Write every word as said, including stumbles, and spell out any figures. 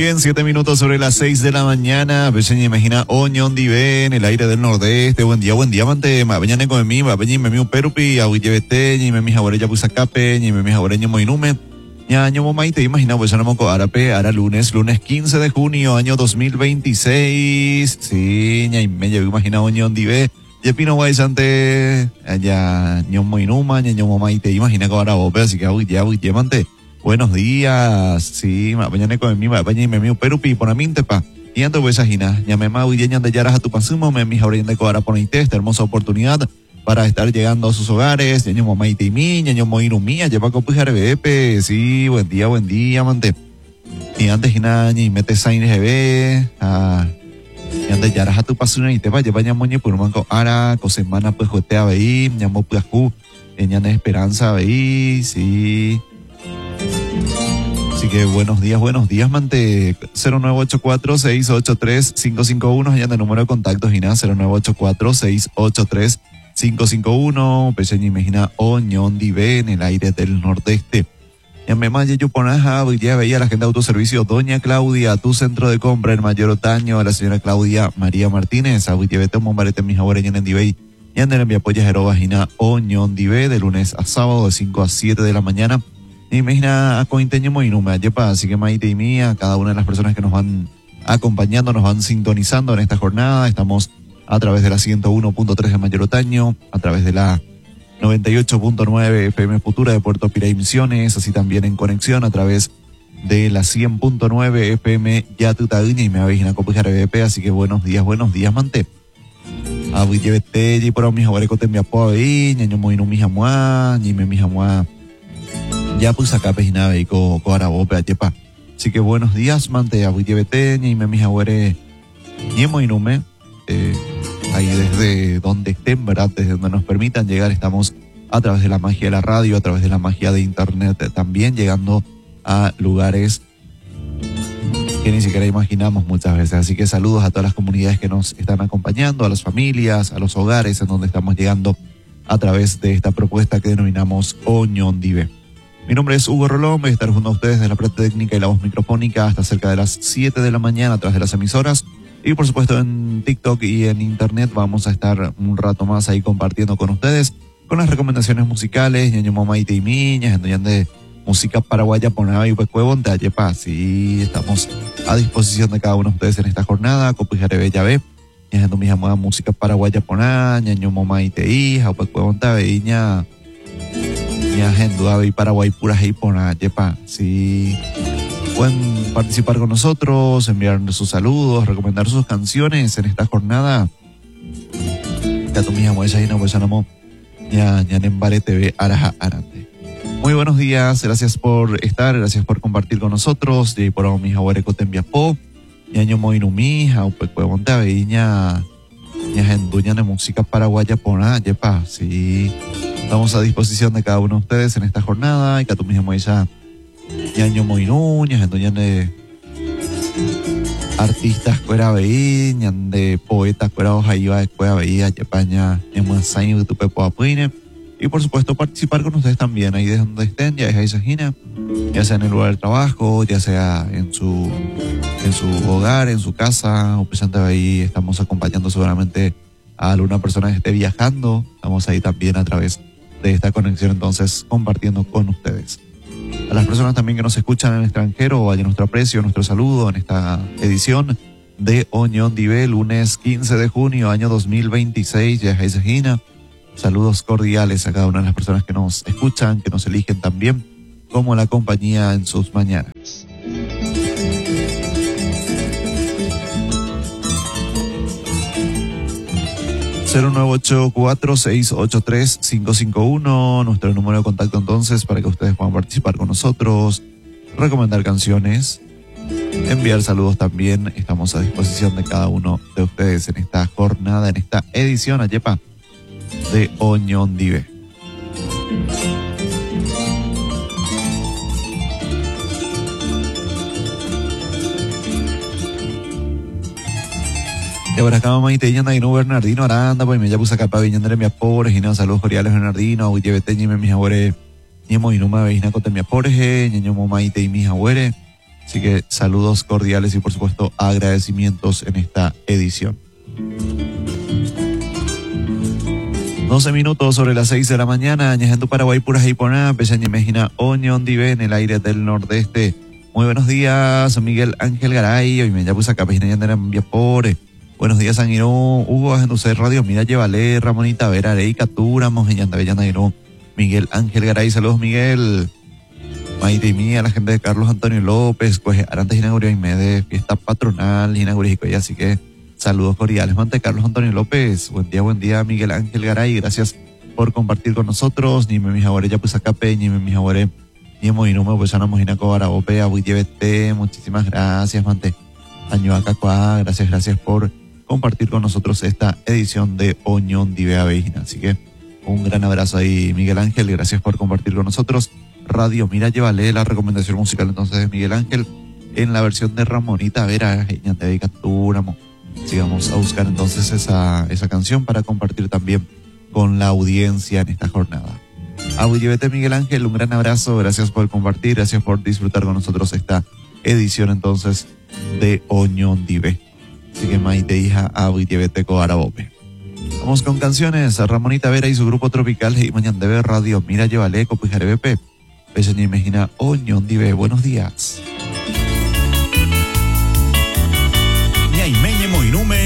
bien, siete minutos sobre las seis de la mañana. Peseña imagina Oñón Dive en el aire del nordeste. Buen día, buen día, mante. Mabeñane con mi, mabeñi me miu perupi, aguillevete, ni me mi jaboreya pusacape, ni me mi jaboreño moinume. Ya año momaite, imagina, pues no moco arape, ahora lunes, lunes quince de junio, año dos mil veintiséis. Sí, ña y me llevo, imagina Oñón Dive. Ya pino guaysante, allá ño moinuma, ño momaite, imagina que ahora bope, así que aguille, aguille, mante. Buenos días, sí, mañana con mi mañana me mío perupi por aminte pa. Y ando pues ajina, ya me mau y de yaras a tu pasumo, me mi jaurín de coara ponite esta hermosa oportunidad para estar llegando a sus hogares, ñaño momaite y mi, ñaño moinu mía, lleva copujar bepe, sí, buen día, buen día, mante. Y antes jina, ni mete sain gb, ah, y antes yaras a tu pasumo y te va, lleva ñamoñe por un manco ara, cosemana pues juetea veí, ñamo pues ju, ñane esperanza veí, sí. Así que buenos días, buenos días, mante. Cero nueve ocho cuatro, seis ocho tres, cinco cinco uno, allá en el número de contacto, Gina, cero nueve ocho cuatro, seis ocho tres, cinco cinco uno, Peseña imagina Oñón Dive en el aire del nordeste. Ya me manje yo ponaja, ya veía la gente de autoservicio, doña Claudia, tu centro de compra, el mayor otaño, a la señora Claudia María Martínez, a Vete Mombarete, mi jaboreña en Dive, y en el mi apoya Jeroba, Gina Oñón Dive, de lunes a sábado, de cinco a siete de la mañana. Imagina a Cointeño Moinume, yepa, así que Maite y mía, cada una de las personas que nos van acompañando, nos van sintonizando en esta jornada. Estamos a través de la ciento uno punto tres de Mayor Otaño, a través de la noventa y ocho punto nueve F M Futura de Puerto Piray Misiones, así también en conexión a través de la cien punto nueve F M Yatutaguña y me avejina Copujar B P, así que buenos días, buenos días, mante. A Villevete, y por mi jabareco te envía po ahí, ñaño moinu mi jamua, ni me mi jamua. Ya pues acá pejina y co coarabope ayepa. Así que buenos días, mante, abuillevete, ni me mija huere, ni moinume, eh, ahí desde donde estén, ¿verdad? Desde donde nos permitan llegar, estamos a través de la magia de la radio, a través de la magia de internet, también llegando a lugares que ni siquiera imaginamos muchas veces. Así que saludos a todas las comunidades que nos están acompañando, a las familias, a los hogares en donde estamos llegando a través de esta propuesta que denominamos Oñón Dive. Mi nombre es Hugo Rolón, voy a estar junto a ustedes de la parte técnica y la voz microfónica hasta cerca de las siete de la mañana a través de las emisoras. Y por supuesto en TikTok y en internet vamos a estar un rato más ahí compartiendo con ustedes con las recomendaciones musicales, ñaño momaite y miñas, en de música paraguaya, ponaba y huecuevon de ayepa. Sí, estamos a disposición de cada uno de ustedes en esta jornada. Copijare bella ve, ñaño mi jamada música paraguaya poná, ñaño momaite hija, huecuevon de veña. Ya gente y Paraguay pura por yepa, sí. Pueden participar con nosotros, enviar sus saludos, recomendar sus canciones en esta jornada. Ya tu mija moesa y no pues anamo ya ya Nembare T V Araja Arante. Muy buenos días, gracias por estar, gracias por compartir con nosotros. Y por mi jaguareco te envía po, ñaño moinu mija, pues pues monta veña ña genduña de música paraguaya por yepa, sí. Estamos a disposición de cada uno de ustedes en esta jornada. Y que tú mismo ella, ñaño moinú, ñaño de artistas cuera veí, ñan de poetas cuera hoja iba de cuera veí, ayapaña, ñamuasaño de tu pepo apuine. Y por supuesto participar con ustedes también, ahí de donde estén, ya es ahí Sajina, ya sea en el lugar de trabajo, ya sea en su, en su hogar, en su casa, o presente ahí, estamos acompañando seguramente a alguna persona que esté viajando. Estamos ahí también a través de esta conexión, entonces compartiendo con ustedes. A las personas también que nos escuchan en el extranjero, vaya nuestro aprecio, nuestro saludo en esta edición de Oñón Dive, lunes quince de junio, año dos mil veintiséis, ya es Gina. Saludos cordiales a cada una de las personas que nos escuchan, que nos eligen también como la compañía en sus mañanas. cero nueve ocho cuatro, seis ocho tres, cinco cinco uno, nuestro número de contacto entonces para que ustedes puedan participar con nosotros, recomendar canciones, enviar saludos también. Estamos a disposición de cada uno de ustedes en esta jornada, en esta edición, ayepa, de Oñón Dive. Y ahora acá mamá y te llama no Bernardino Aranda, pues me ya puse acá para viñandre mi apore, y no saludos cordiales Bernardino, uy llevete ñime mi jabore, ñemo y no me veis naco te mi apore, ñeño mamá y te y mi jabore, Así que saludos cordiales y por supuesto agradecimientos en esta edición. doce minutos sobre las seis de la mañana, Añejando Paraguay, Puras y Poná, Peña Mejina, Oñón Dive, en el aire del nordeste. Muy buenos días, Miguel Ángel Garay, hoy me ya puse acá, Peña Yandera Viapore. Buenos días, San Girón, Hugo Agenduce Radio, Mira Llevalé, Ramonita Vera, Areica, Túramos, Yanda Bellanda Girón, Miguel Ángel Garay, saludos Miguel. Maite y mía, la gente de Carlos Antonio López, pues antes inauguró y me de fiesta patronal, inauguró y así que saludos cordiales, mante Carlos Antonio López. Buen día, buen día, Miguel Ángel Garay. Gracias por compartir con nosotros. Ni me mis ahora ya pues acá pe, ni me mis ahora ni mo y no me pues ya no mojina cobara ope a buitivete. Muchísimas gracias, mante. Año acá cuá, gracias, gracias por compartir con nosotros esta edición de Oñón Dive Aveina. Así que un gran abrazo ahí, Miguel Ángel, gracias por compartir con nosotros. Radio Mira Llevalé, la recomendación musical entonces de Miguel Ángel en la versión de Ramonita Vera, Ñante de Catúramo. Sigamos a buscar entonces esa, esa canción para compartir también con la audiencia en esta jornada. Abullevete Miguel Ángel, un gran abrazo, gracias por compartir, gracias por disfrutar con nosotros esta edición entonces de Oñón Dive. Así que Maite hija Abullevete Coarabope. Vamos con canciones, Ramonita Vera y su grupo tropical, y mañana de Radio Mira Llevalé, Copijarebepe, Peña Imagina Oñón Dive. Buenos días.